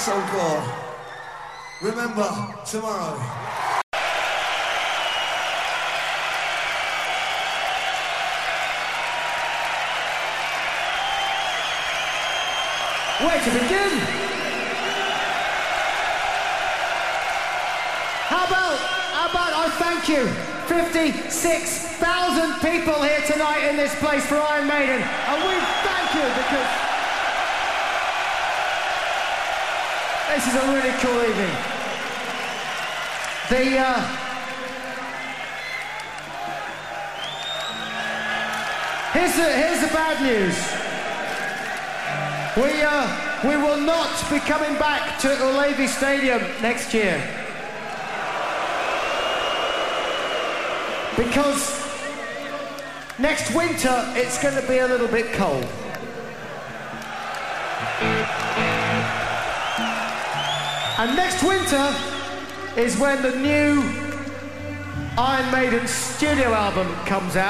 so good. Remember, tomorrow. Where to begin? How about I thank you, 56,000 people here tonight in this place for Iron Maiden, and we thank you because this is a really cool evening. Here's the bad news. We will not be coming back to Ullevi Stadium next year. Because next winter it's going to be a little bit cold. And next winter is when the new Iron Maiden studio album comes out.